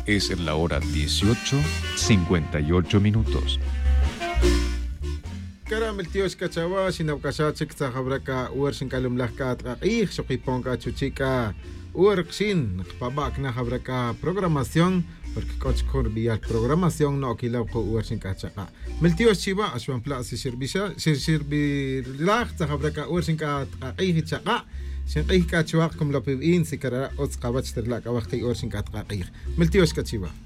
Es la hora 18:58. Karam el tío Escachawa, Sinabkashachik, Zahabraka, Uersin Kalumlaka, Traij, Sokiponka, Chuchica, Uerxin, Pabak, Nahabraka, programación, porque Coach Corbial, programación, no Kilauko, Uersin Kachaca. Meltio Chiva, Ashwan Plaza, Sirbilach, Zahabraka, Uersin Katraij, Chaca, Sin Kachuak, como lo pibin, si Kara, Otskabach, Terlaka, Waki, Uersin Katraij. Meltio Escachiva.